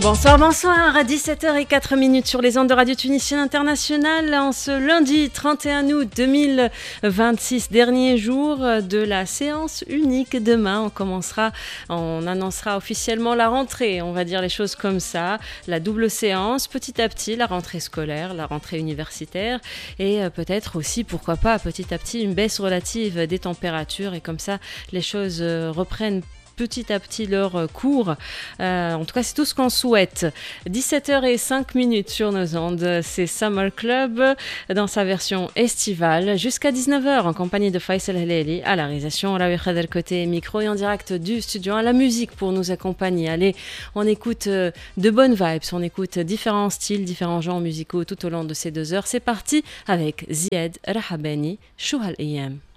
Bonsoir, bonsoir, à 17h04 sur les ondes de Radio Tunisienne Internationale en ce lundi 31 août 2026, dernier jour de la séance unique. Demain, on annoncera officiellement la rentrée, on va dire les choses comme ça, la double séance, petit à petit, la rentrée scolaire, la rentrée universitaire et peut-être aussi, pourquoi pas, petit à petit, une baisse relative des températures et comme ça, les choses reprennent petit à petit leur cours. En tout cas, c'est tout ce qu'on souhaite. 17h05 sur nos ondes, c'est Summer Club dans sa version estivale jusqu'à 19h en compagnie de Faisal Heleli à la réalisation, Rawi Khader côté micro et en direct du studio à la musique pour nous accompagner. Allez, on écoute de bonnes vibes, on écoute différents styles, différents genres musicaux tout au long de ces 2 heures. C'est parti avec Ziad Rahabani, Chouhal Iyam.